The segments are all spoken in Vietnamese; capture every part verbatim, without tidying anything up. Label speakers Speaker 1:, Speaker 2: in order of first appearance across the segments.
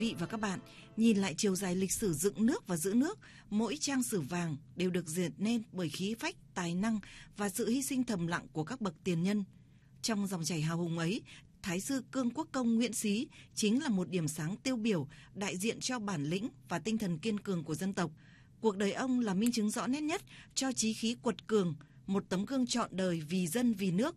Speaker 1: Quý vị và các bạn, nhìn lại chiều dài lịch sử dựng nước và giữ nước, mỗi trang sử vàng đều được dệt nên bởi khí phách, tài năng và sự hy sinh thầm lặng của các bậc tiền nhân. Trong dòng chảy hào hùng ấy, Thái sư Cương Quốc Công Nguyễn Xí chính là một điểm sáng tiêu biểu, đại diện cho bản lĩnh và tinh thần kiên cường của dân tộc. Cuộc đời ông là minh chứng rõ nét nhất cho chí khí quật cường, một tấm gương trọn đời vì dân vì nước.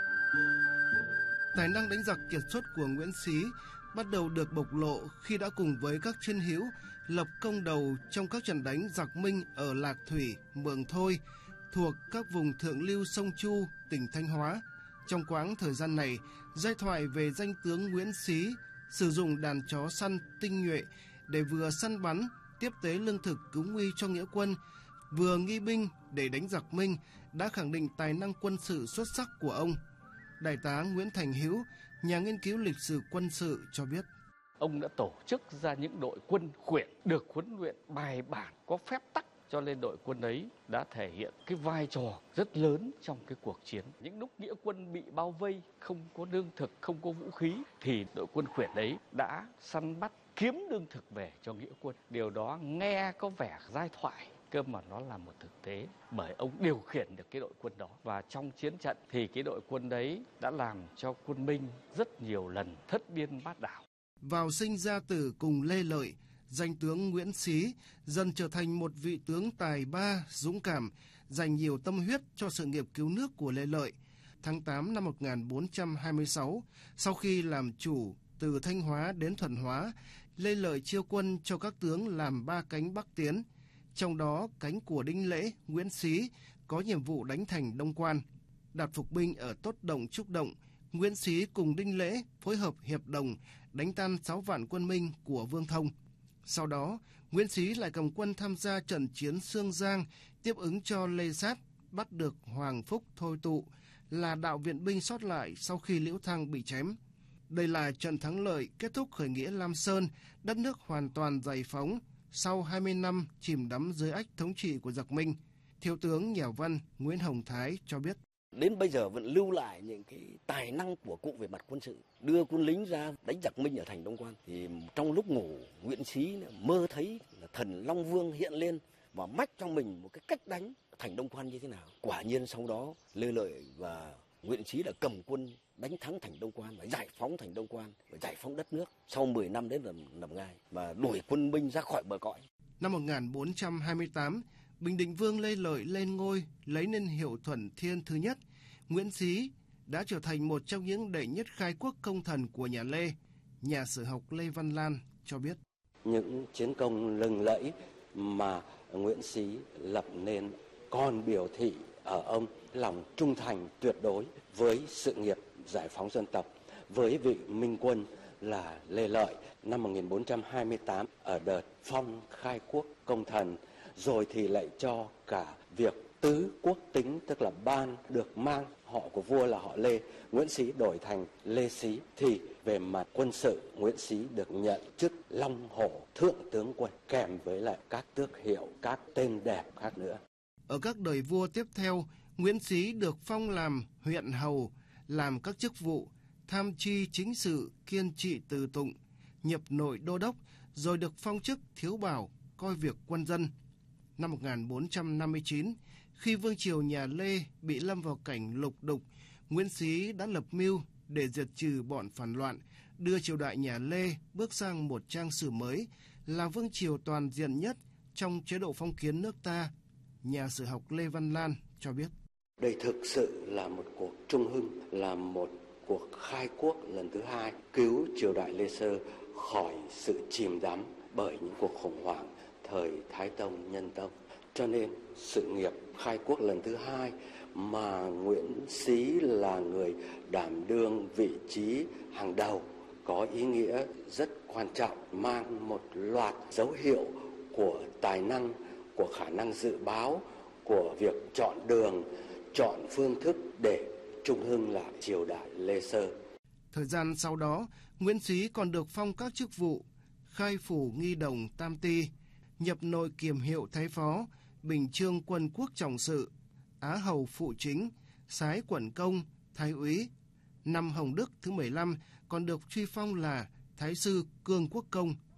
Speaker 2: Tài năng đánh giặc kiệt xuất của Nguyễn Xí bắt đầu được bộc lộ khi đã cùng với các chiến hữu lập công đầu trong các trận đánh giặc Minh ở Lạc Thủy, Mường Thôi, thuộc các vùng thượng lưu sông Chu, tỉnh Thanh Hóa. Trong quãng thời gian này, giai thoại về danh tướng Nguyễn Xí sử dụng đàn chó săn tinh nhuệ để vừa săn bắn, tiếp tế lương thực cứu nguy cho nghĩa quân, vừa nghi binh để đánh giặc Minh đã khẳng định tài năng quân sự xuất sắc của ông. Đại tá Nguyễn Thành Hữu, nhà nghiên cứu lịch sử quân sự cho biết.
Speaker 3: Ông đã tổ chức ra những đội quân khuyển được huấn luyện bài bản, có phép tắc, cho nên đội quân ấy đã thể hiện cái vai trò rất lớn trong cái cuộc chiến. Những lúc nghĩa quân bị bao vây, không có lương thực, không có vũ khí, thì đội quân khuyển ấy đã săn bắt kiếm lương thực về cho nghĩa quân. Điều đó nghe có vẻ giai thoại, cơ mà nó là một thực tế, bởi ông điều khiển được cái đội quân đó. Và trong chiến trận thì cái đội quân đấy đã làm cho quân Minh rất nhiều lần thất điên bát đảo.
Speaker 2: Vào sinh ra tử cùng Lê Lợi, danh tướng Nguyễn Xí dần trở thành một vị tướng tài ba, dũng cảm, dành nhiều tâm huyết cho sự nghiệp cứu nước của Lê Lợi. Tháng tám năm một nghìn bốn trăm hai mươi sáu, sau khi làm chủ từ Thanh Hóa đến Thuận Hóa, Lê Lợi chiêu quân cho các tướng làm ba cánh Bắc tiến. Trong đó, cánh của Đinh Lễ, Nguyễn Xí có nhiệm vụ đánh thành Đông Quan. Đạt phục binh ở Tốt Động, Trúc Động, Nguyễn Xí cùng Đinh Lễ phối hợp hiệp đồng đánh tan sáu vạn quân Minh của Vương Thông. Sau đó, Nguyễn Xí lại cầm quân tham gia trận chiến Sương Giang, tiếp ứng cho Lê Sát, bắt được Hoàng Phúc Thôi Tụ, là đạo viện binh sót lại sau khi Liễu Thăng bị chém. Đây là trận thắng lợi kết thúc khởi nghĩa Lam Sơn, đất nước hoàn toàn giải phóng sau hai mươi năm chìm đắm dưới ách thống trị của giặc Minh. Thiếu tướng nhà văn Nguyễn Hồng Thái cho biết.
Speaker 4: Đến bây giờ vẫn lưu lại những cái tài năng của cụ về mặt quân sự, đưa quân lính ra đánh giặc Minh ở thành Đông Quan. Thì trong lúc ngủ, Nguyễn Xí mơ thấy là thần Long Vương hiện lên và mách cho mình một cái cách đánh thành Đông Quan như thế nào. Quả nhiên sau đó Lê Lợi và Nguyễn Xí đã cầm quân đánh thắng thành Đông Quan và giải phóng thành Đông Quan và giải phóng đất nước. Sau mười năm đến làm, làm ngai và đuổi quân Minh ra khỏi bờ cõi.
Speaker 2: Năm một nghìn bốn trăm hai mươi tám, Bình Định Vương Lê Lợi lên ngôi lấy niên hiệu Thuận Thiên thứ nhất. Nguyễn Xí đã trở thành một trong những đệ nhất khai quốc công thần của nhà Lê. Nhà sử học Lê Văn Lan cho biết.
Speaker 5: Những chiến công lừng lẫy mà Nguyễn Xí lập nên còn biểu thị ở ông lòng trung thành tuyệt đối với sự nghiệp giải phóng dân tộc, với vị minh quân là Lê Lợi năm một nghìn bốn trăm hai mươi tám ở đợt phong khai quốc công thần, rồi thì lại cho cả việc tứ quốc tính, tức là ban được mang họ của vua là họ Lê, Nguyễn Xí đổi thành Lê Xí. Thì về mặt quân sự, Nguyễn Xí được nhận chức Long Hổ Thượng tướng quân kèm với lại các tước hiệu, các tên đẹp khác nữa.
Speaker 2: Ở các đời vua tiếp theo, Nguyễn Xí được phong làm huyện hầu, làm các chức vụ tham tri chính sự, kiên trị từ tụng, nhập nội đô đốc, rồi được phong chức thiếu bảo, coi việc quân dân. Năm một nghìn bốn trăm năm mươi chín, khi vương triều nhà Lê bị lâm vào cảnh lục đục, Nguyễn Xí đã lập mưu để diệt trừ bọn phản loạn, đưa triều đại nhà Lê bước sang một trang sử mới, là vương triều toàn diện nhất trong chế độ phong kiến nước ta. Nhà sử học Lê Văn Lan cho biết.
Speaker 5: Đây thực sự là một cuộc trung hưng, là một cuộc khai quốc lần thứ hai, cứu triều đại Lê Sơ khỏi sự chìm đắm bởi những cuộc khủng hoảng thời Thái Tông, Nhân Tông. Cho nên sự nghiệp khai quốc lần thứ hai mà Nguyễn Xí là người đảm đương vị trí hàng đầu có ý nghĩa rất quan trọng, mang một loạt dấu hiệu của tài năng, của khả năng dự báo, của việc chọn đường, chọn phương thức để trung hưng lại triều đại Lê Sơ.
Speaker 2: Thời gian sau đó, Nguyễn Xí còn được phong các chức vụ khai phủ nghi đồng tam ty, nhập nội kiềm hiệu thái phó, bình chương quân quốc trọng sự, á hầu phụ chính, sái quận công, thái úy. Năm Hồng Đức thứ mười lăm còn được truy phong là Thái sư Cương Quốc Công